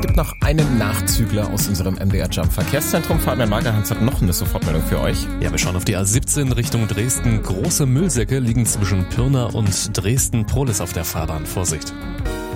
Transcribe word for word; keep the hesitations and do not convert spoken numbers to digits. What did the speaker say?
gibt noch einen Nachzügler aus unserem M D R Jump Verkehrszentrum. Fabian Magerhans hat noch eine Sofortmeldung für euch. Ja, wir schauen auf die A siebzehn Richtung Dresden. Große Müllsäcke liegen zwischen Pirna und Dresden-Prohlis auf der Fahrbahn. Vorsicht.